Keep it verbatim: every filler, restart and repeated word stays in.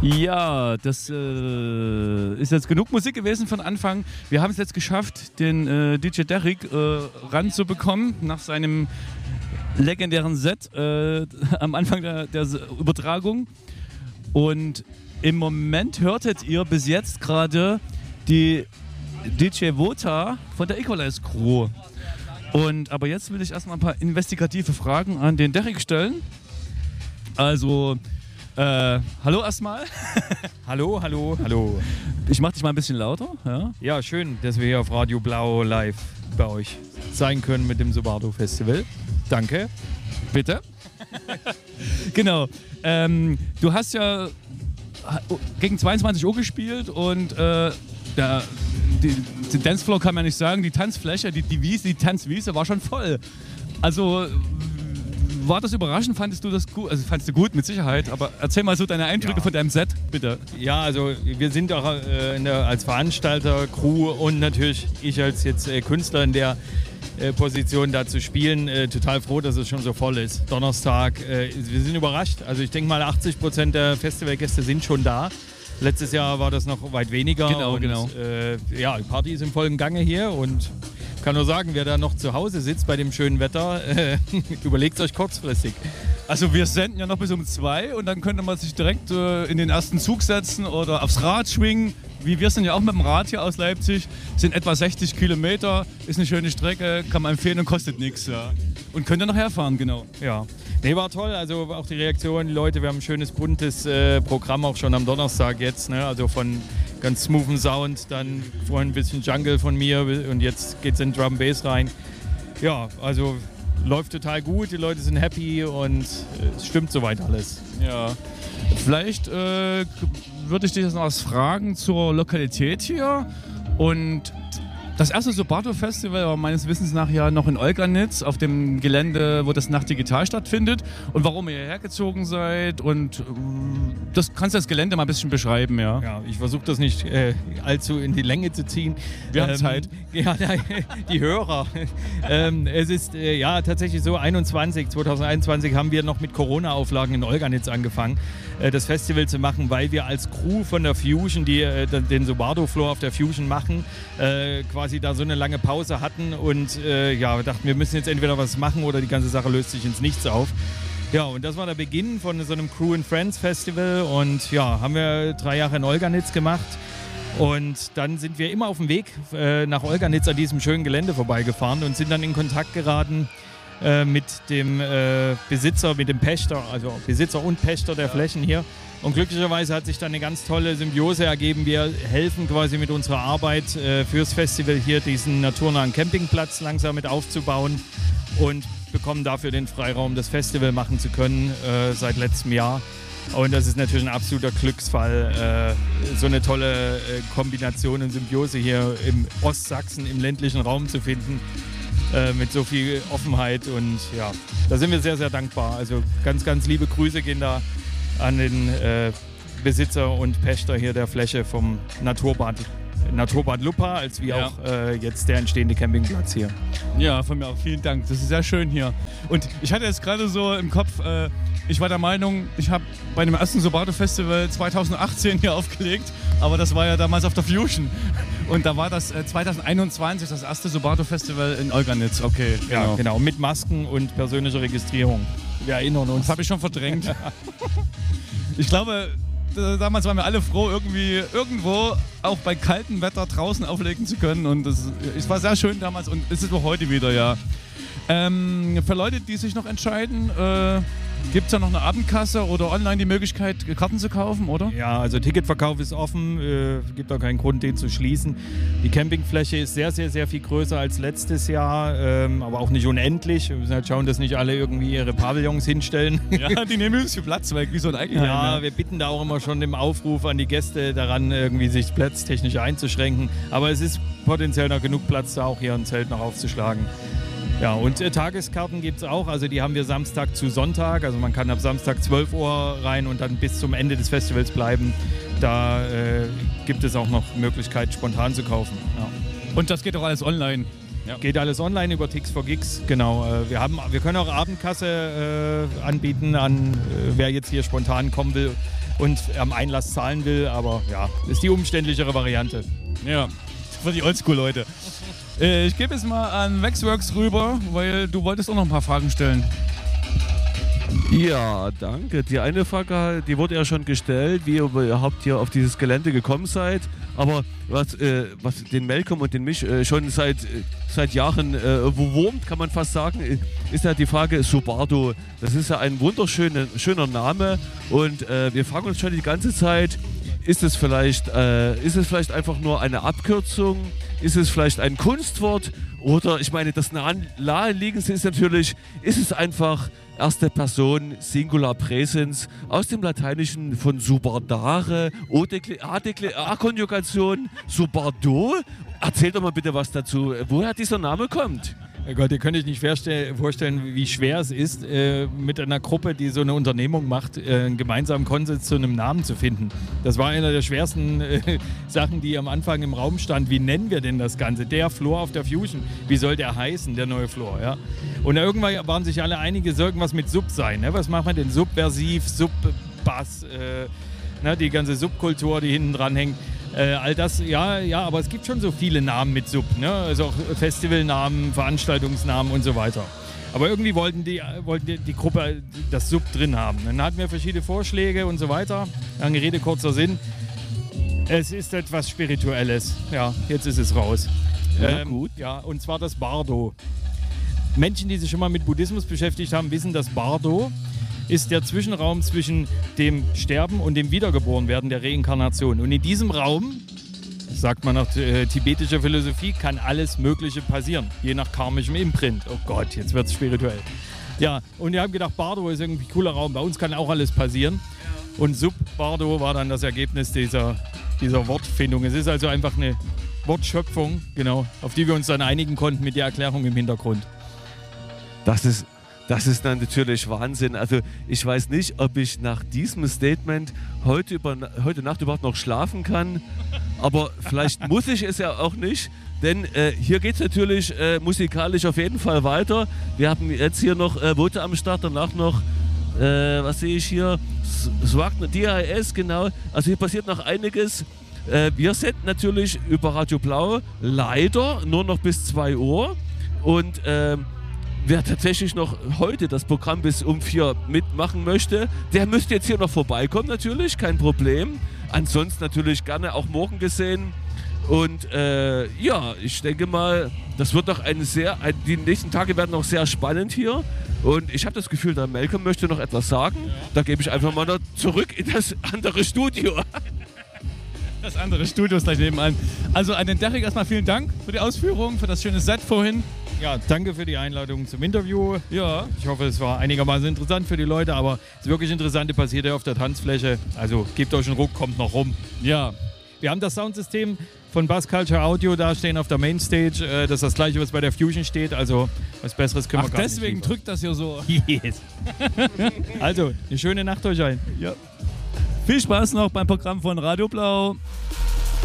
Ja, das äh, ist jetzt genug Musik gewesen von Anfang. Wir haben es jetzt geschafft, den äh, D J Derrick äh, ranzubekommen nach seinem legendären Set äh, am Anfang der, der Übertragung. Und im Moment hörtet ihr bis jetzt gerade die D J Vota von der Equalize Crew. Und aber jetzt will ich erstmal ein paar investigative Fragen an den Derrick stellen. Also, äh, hallo erstmal. Hallo, hallo, hallo. Ich mach dich mal ein bisschen lauter. Ja, ja, schön, dass wir hier auf Radio Blau live bei euch sein können mit dem Subardo Festival. Danke. Bitte. Genau. Ähm, du hast ja gegen zweiundzwanzig Uhr gespielt und äh, der, die, die Dancefloor kann man nicht sagen, die Tanzfläche, die, die Wiese, die Tanzwiese war schon voll. Also war das überraschend? Fandest du das gut? Also fandest du gut, mit Sicherheit, aber erzähl mal so deine Eindrücke ja. von deinem Set, bitte. Ja, also wir sind auch äh, in der, als Veranstalter, Crew und natürlich ich als jetzt äh, Künstler in der äh, Position da zu spielen, äh, total froh, dass es schon so voll ist. Donnerstag, äh, wir sind überrascht. Also ich denke mal achtzig Prozent der Festivalgäste sind schon da. Letztes Jahr war das noch weit weniger. Genau, und, genau. Äh, ja, die Party ist im vollen Gange hier und ich kann nur sagen, wer da noch zu Hause sitzt bei dem schönen Wetter, äh, überlegt es euch kurzfristig. Also wir senden ja noch bis um zwei und dann könnte man sich direkt äh, in den ersten Zug setzen oder aufs Rad schwingen. Wie wir sind ja auch mit dem Rad hier aus Leipzig, sind etwa sechzig Kilometer, ist eine schöne Strecke, kann man empfehlen und kostet nichts. Ja. Und könnt ihr noch herfahren, genau. Ja, nee, war toll, also auch die Reaktion, die Leute, wir haben ein schönes buntes äh, Programm auch schon am Donnerstag jetzt, ne? Also von ganz smoothen Sound, dann vorhin ein bisschen Jungle von mir und jetzt geht's in Drum Bass rein. Ja, also läuft total gut, die Leute sind happy und äh, es stimmt soweit alles. Ja, vielleicht äh, würde ich dich jetzt noch was fragen zur Lokalität hier. Und das erste Subardo Festival war meines Wissens nach ja noch in Olganitz auf dem Gelände, wo das Nacht Digital stattfindet. Und warum ihr hierher gezogen seid und äh, das kannst du das Gelände mal ein bisschen beschreiben, ja? Ja, ich versuche das nicht äh, allzu in die Länge zu ziehen. Wir ähm, haben Zeit. Ja, die Hörer. ähm, es ist äh, ja tatsächlich so, einundzwanzig, zwanzig einundzwanzig haben wir noch mit Corona-Auflagen in Olganitz angefangen, äh, das Festival zu machen, weil wir als Crew von der Fusion, die äh, den Subardo Floor auf der Fusion machen, äh, quasi da so eine lange Pause hatten und äh, ja, wir dachten, wir müssen jetzt entweder was machen oder die ganze Sache löst sich ins Nichts auf. Ja, und das war der Beginn von so einem Crew and Friends Festival und ja, haben wir drei Jahre in Olganitz gemacht und dann sind wir immer auf dem Weg äh, nach Olganitz an diesem schönen Gelände vorbeigefahren und sind dann in Kontakt geraten äh, mit dem äh, Besitzer, mit dem Pächter, also Besitzer und Pächter der Flächen hier. Und glücklicherweise hat sich dann eine ganz tolle Symbiose ergeben. Wir helfen quasi mit unserer Arbeit äh, fürs Festival hier diesen naturnahen Campingplatz langsam mit aufzubauen und bekommen dafür den Freiraum, das Festival machen zu können äh, seit letztem Jahr. Und das ist natürlich ein absoluter Glücksfall, äh, so eine tolle äh, Kombination und Symbiose hier im Ostsachsen, im ländlichen Raum zu finden, äh, mit so viel Offenheit. Und ja, da sind wir sehr, sehr dankbar. Also ganz, ganz liebe Grüße gehen da an den äh, Besitzer und Pächter hier der Fläche vom Naturbad, Naturbad Luppa, als wie ja. auch äh, jetzt der entstehende Campingplatz hier. Ja, von mir auch vielen Dank. Das ist sehr schön hier. Und ich hatte jetzt gerade so im Kopf, äh, ich war der Meinung, ich habe bei dem ersten Subardo Festival zwanzig achtzehn hier aufgelegt, aber das war ja damals auf der Fusion. Und da war das äh, zwanzig einundzwanzig das erste Subardo Festival in Olganitz. Okay, genau. Ja, genau, mit Masken und persönlicher Registrierung. Wir erinnern uns. Das habe ich schon verdrängt. Ich glaube, damals waren wir alle froh, irgendwie irgendwo auch bei kaltem Wetter draußen auflegen zu können. Und das, es war sehr schön damals und es ist auch heute wieder, ja. Ähm, für Leute, die sich noch entscheiden, äh, gibt es ja noch eine Abendkasse oder online die Möglichkeit, Karten zu kaufen, oder? Ja, also Ticketverkauf ist offen, äh, gibt auch keinen Grund, den zu schließen. Die Campingfläche ist sehr, sehr, sehr viel größer als letztes Jahr, ähm, aber auch nicht unendlich. Wir müssen halt schauen, dass nicht alle irgendwie ihre Pavillons hinstellen. Ja, die nehmen uns viel Platz weg, wie so ein Eigenheim. Ja, ja, wir bitten da auch immer schon im Aufruf an die Gäste daran, irgendwie sich platztechnisch einzuschränken. Aber es ist potenziell noch genug Platz, da auch hier ein Zelt noch aufzuschlagen. Ja, und äh, Tageskarten gibt es auch, also die haben wir Samstag zu Sonntag, also man kann ab Samstag zwölf Uhr rein und dann bis zum Ende des Festivals bleiben. Da äh, gibt es auch noch Möglichkeit, spontan zu kaufen. Ja. Und das geht auch alles online? Ja. Geht alles online über Tix for Gigs, genau. Äh, wir, haben, wir können auch Abendkasse äh, anbieten an, äh, wer jetzt hier spontan kommen will und am Einlass zahlen will, aber ja, ist die umständlichere Variante. Ja, für die Oldschool-Leute. Äh, ich gebe es mal an Waxworks rüber, weil du wolltest auch noch ein paar Fragen stellen. Ja, danke. Die eine Frage, die wurde ja schon gestellt, wie ihr überhaupt hier auf dieses Gelände gekommen seid. Aber was, äh, was den Malcolm und den mich äh, schon seit, seit Jahren äh, wurmt, kann man fast sagen, ist ja die Frage Subardo. Das ist ja ein wunderschöner schöner Name und äh, wir fragen uns schon die ganze Zeit, ist es vielleicht, äh, ist es vielleicht einfach nur eine Abkürzung? Ist es vielleicht ein Kunstwort? Oder, ich meine, das Naheliegendste ist natürlich, ist es einfach erste Person, Singular Präsens, aus dem Lateinischen von subardare, A-Konjugation, subardo. Erzähl doch mal bitte was dazu, woher dieser Name kommt. Oh Gott, ihr könnt euch nicht vorstellen, wie schwer es ist, äh, mit einer Gruppe, die so eine Unternehmung macht, äh, einen gemeinsamen Konsens zu einem Namen zu finden. Das war eine der schwersten äh, Sachen, die am Anfang im Raum stand. Wie nennen wir denn das Ganze? Der Floor auf der Fusion. Wie soll der heißen, der neue Floor? Ja? Und irgendwann waren sich alle einig, es soll irgendwas mit Sub sein. Ne? Was macht man denn? Subversiv, Subbass, äh, ne? Die ganze Subkultur, die hinten dran hängt. Äh, all das, ja, ja, aber es gibt schon so viele Namen mit Sub, ne? Also auch Festivalnamen, Veranstaltungsnamen und so weiter. Aber irgendwie wollten die, wollten die, die Gruppe das Sub drin haben. Dann hatten wir verschiedene Vorschläge und so weiter. Lange Rede, kurzer Sinn. Es ist etwas Spirituelles. Ja, jetzt ist es raus. Ja, ähm, gut. Ja, und zwar das Bardo. Menschen, die sich schon mal mit Buddhismus beschäftigt haben, wissen, dass Bardo ist der Zwischenraum zwischen dem Sterben und dem Wiedergeborenwerden der Reinkarnation. Und in diesem Raum, sagt man nach äh, tibetischer Philosophie, kann alles Mögliche passieren, je nach karmischem Imprint. Oh Gott, jetzt wird es spirituell. Ja, und wir haben gedacht, Bardo ist irgendwie ein cooler Raum, bei uns kann auch alles passieren. Und Sub-Bardo war dann das Ergebnis dieser, dieser Wortfindung. Es ist also einfach eine Wortschöpfung, genau, auf die wir uns dann einigen konnten mit der Erklärung im Hintergrund. Das ist Das ist dann natürlich Wahnsinn. Also ich weiß nicht, ob ich nach diesem Statement heute, über, heute Nacht überhaupt noch schlafen kann. Aber vielleicht muss ich es ja auch nicht. Denn äh, hier geht es natürlich äh, musikalisch auf jeden Fall weiter. Wir haben jetzt hier noch äh, Vote am Start, danach noch, äh, was sehe ich hier? Swagner, D H S, genau. Also hier passiert noch einiges. Äh, wir sind natürlich über Radio Blau leider nur noch bis zwei Uhr. Und ähm, wer tatsächlich noch heute das Programm bis um vier mitmachen möchte, der müsste jetzt hier noch vorbeikommen natürlich, kein Problem. Ansonsten natürlich gerne auch morgen gesehen. Und äh, ja, ich denke mal, das wird doch ein sehr, ein, die nächsten Tage werden noch sehr spannend hier. Und ich habe das Gefühl, der Malcolm möchte noch etwas sagen. Ja. Da gebe ich einfach mal noch zurück in das andere Studio. Das andere Studio ist gleich nebenan. Also an den Derek erstmal vielen Dank für die Ausführungen, für das schöne Set vorhin. Ja, danke für die Einladung zum Interview. Ja. Ich hoffe, es war einigermaßen interessant für die Leute, aber das wirklich Interessante passiert ja auf der Tanzfläche. Also gebt euch einen Ruck, kommt noch rum. Ja. Wir haben das Soundsystem von Bass Culture Audio da stehen auf der Mainstage. Das ist das gleiche, was bei der Fusion steht. Also was Besseres können Ach, wir gar nicht deswegen drückt das hier so. Yes. Also, eine schöne Nacht euch ein. Ja. Viel Spaß noch beim Programm von Radio Blau.